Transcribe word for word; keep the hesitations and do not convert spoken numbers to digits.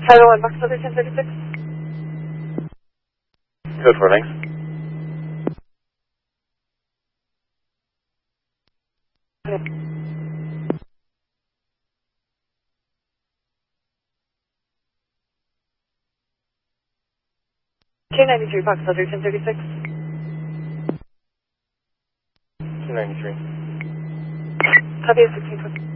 Hello, one Box Southern ten thirty-six. Code four, thanks. Okay. K ninety-three, Box Southern ten thirty-six. two ninety-three. Copy of sixteen twenty.